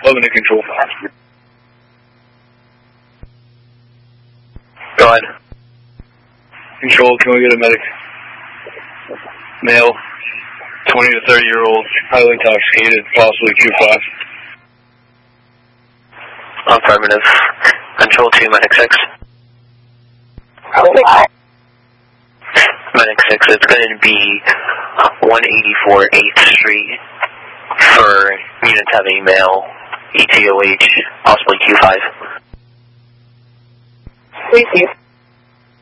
11 to control 5. Go ahead. Control, can we get a medic? Male, 20 to 30-year-old, highly intoxicated, possibly Q5. Affirmative. Control 2, Medic 6. Medic 6, it's going to be 184 8th Street for units having male, ETOH, possibly Q5. Thank you.